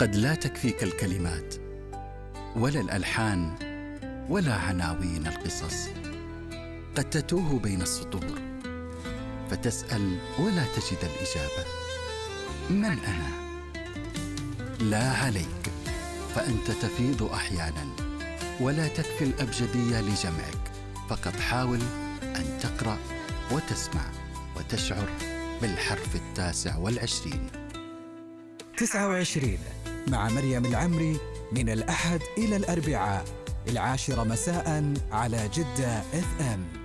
قد لا تكفيك الكلمات ولا الألحان ولا عناوين القصص. قد تتوه بين السطور فتسأل ولا تجد الإجابة: من أنا؟ لا عليك، فأنت تفيض أحياناً ولا تكفي الأبجدية لجمعك. فقط حاول أن تقرأ وتسمع وتشعر بالحرف 29. 29 مع مريم العمري، من الأحد إلى الأربعاء 10 مساء على جدة FM.